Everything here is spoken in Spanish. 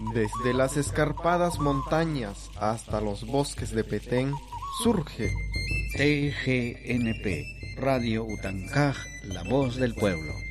Desde las escarpadas montañas hasta los bosques de Petén, surge TGNP, Radio Utancaj, la voz del pueblo.